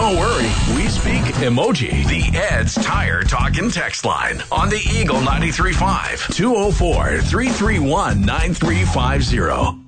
Don't worry, we speak emoji. The Ed's Tire Talkin' text line on the Eagle 93.5 204-331-9350.